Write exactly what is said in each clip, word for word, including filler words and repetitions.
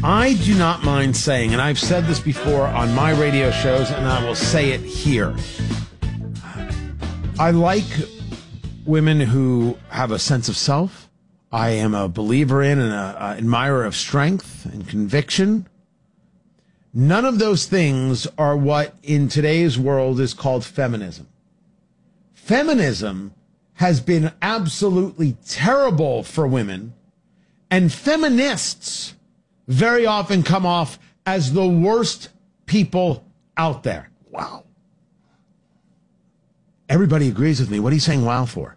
I do not mind saying, and I've said this before on my radio shows, and I will say it here. I like women who have a sense of self. I am a believer in and an admirer of strength and conviction. None of those things are what in today's world is called feminism. Feminism has been absolutely terrible for women, and feminists very often come off as the worst people out there. Wow. Everybody agrees with me. What are you saying wow for?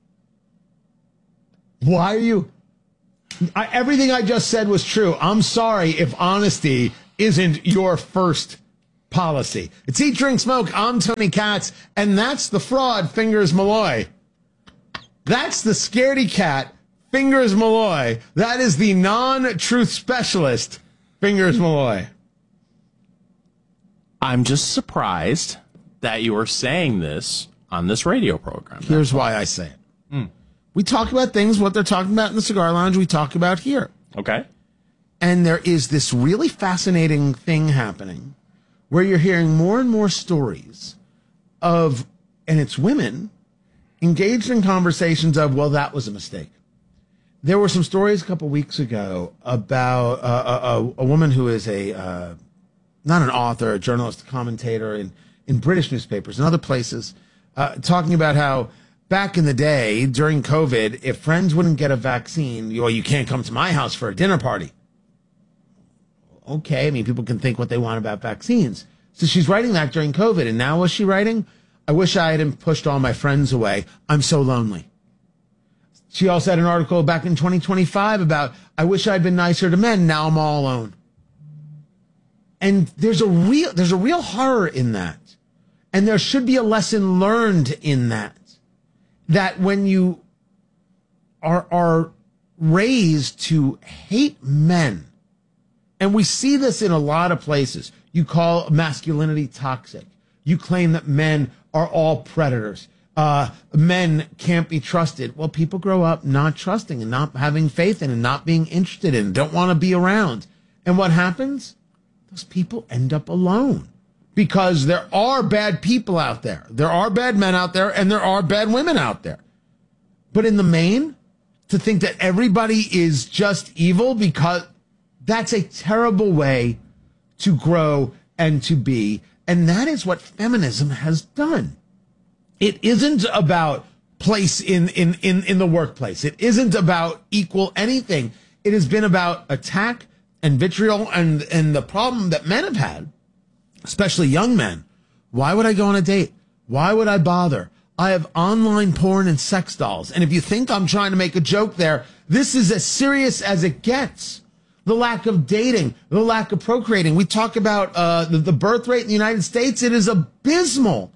Why are you? I, everything I just said was true. I'm sorry if honesty isn't your first policy. It's Eat, Drink, Smoke. I'm Tony Katz, and that's the fraud, Fingers Malloy. That's the scaredy cat, Fingers Malloy. That is the non-truth specialist, Fingers Malloy. I'm just surprised that you are saying this on this radio program. Here's why I say it. Mm. We talk about things, what they're talking about in the Cigar Lounge, we talk about here. Okay. And there is this really fascinating thing happening where you're hearing more and more stories of, and it's women, engaged in conversations of, well, that was a mistake. There were some stories a couple weeks ago about uh, a, a, a woman who is a, uh, not an author, a journalist, a commentator in, in British newspapers and other places, uh, talking about how back in the day, during COVID, if friends wouldn't get a vaccine, well, you can't come to my house for a dinner party. Okay, I mean, people can think what they want about vaccines. So she's writing that during COVID, and now what's she writing? I wish I hadn't pushed all my friends away. I'm so lonely. She also had an article back in twenty twenty-five about, I wish I'd been nicer to men. Now I'm all alone. And there's a real, there's a real horror in that. And there should be a lesson learned in that. That when you are, are raised to hate men, and we see this in a lot of places, you call masculinity toxic. You claim that men are all predators. Uh, men can't be trusted. Well, people grow up not trusting and not having faith in and not being interested in, don't want to be around. And what happens? Those people end up alone because there are bad people out there. There are bad men out there and there are bad women out there. But in the main, to think that everybody is just evil, because that's a terrible way to grow and to be. And that is what feminism has done. It isn't about place in, in, in, in the workplace. It isn't about equal anything. It has been about attack and vitriol and, and the problem that men have had, especially young men. Why would I go on a date? Why would I bother? I have online porn and sex dolls. And if you think I'm trying to make a joke there, this is as serious as it gets. The lack of dating, the lack of procreating. We talk about uh, the, the birth rate in the United States. It is abysmal.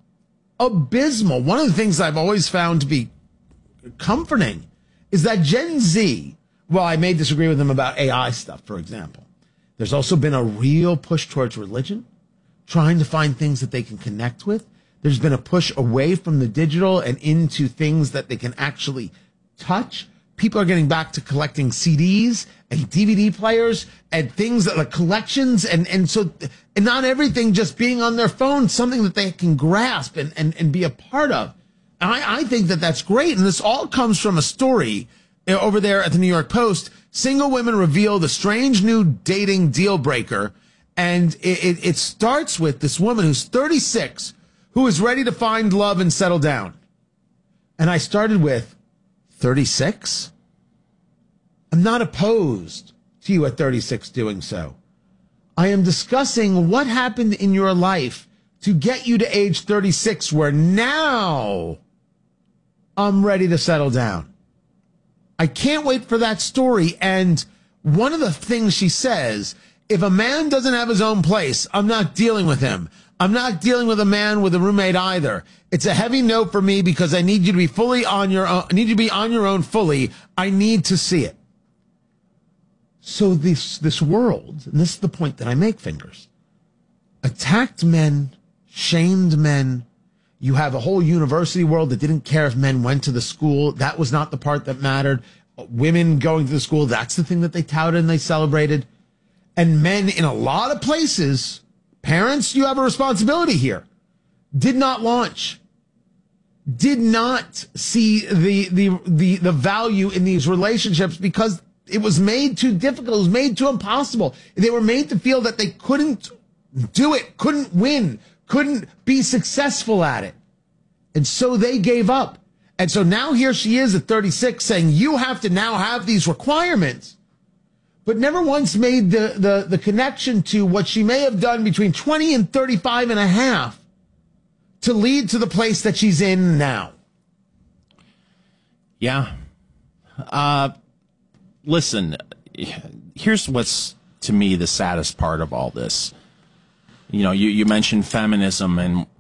Abysmal. One of the things I've always found to be comforting is that Gen Z, well, I may disagree with them about A I stuff, for example. There's also been a real push towards religion, trying to find things that they can connect with. There's been a push away from the digital and into things that they can actually touch. People are getting back to collecting C Ds and D V D players and things that like collections. And, and so, and not everything just being on their phone, something that they can grasp and, and, and be a part of. And I, I think that that's great. And this all comes from a story over there at the New York Post. Single women reveal the strange new dating deal breaker. And it, it, it starts with this woman who's thirty-six, who is ready to find love and settle down. And I started with, thirty-six? I'm not opposed to you at thirty-six doing so. I am discussing what happened in your life to get you to age thirty-six, where now I'm ready to settle down. I can't wait for that story. And one of the things she says, if a man doesn't have his own place, I'm not dealing with him. I'm not dealing with a man with a roommate either. It's a heavy no for me because I need you to be fully on your own. I need you to be on your own fully. I need to see it. So this, this world, and this is the point that I make, Fingers, attacked men, shamed men. You have a whole university world that didn't care if men went to the school. That was not the part that mattered. Women going to the school, that's the thing that they touted and they celebrated. And men in a lot of places, parents, you have a responsibility here, did not launch, did not see the, the, the, the value in these relationships because it was made too difficult. It was made too impossible. They were made to feel that they couldn't do it, couldn't win, couldn't be successful at it. And so they gave up. And so now here she is at thirty-six saying, you have to now have these requirements, but never once made the, the, the connection to what she may have done between twenty and thirty-five and a half to lead to the place that she's in now. Yeah. Uh, listen, here's what's, to me, the saddest part of all this. You know, you, you mentioned feminism, and